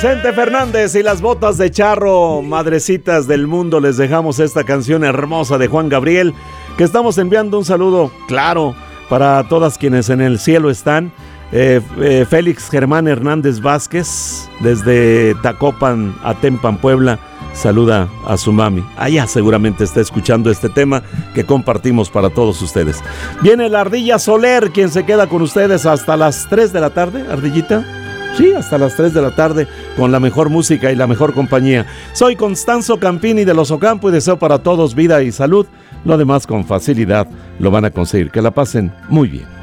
Vicente Fernández y las botas de charro, madrecitas del mundo, les dejamos esta canción hermosa de Juan Gabriel, que estamos enviando un saludo, claro, para todas quienes en el cielo están. Félix Germán Hernández Vázquez, desde Tacopan, Atempan, Puebla, saluda a su mami. Allá seguramente está escuchando este tema que compartimos para todos ustedes. Viene la Ardilla Soler, quien se queda con ustedes hasta las 3 de la tarde, Ardillita. Sí, hasta las 3 de la tarde con la mejor música y la mejor compañía. Soy Constanzo Campini de Los Ocampo y deseo para todos vida y salud. Lo demás con facilidad lo van a conseguir. Que la pasen muy bien.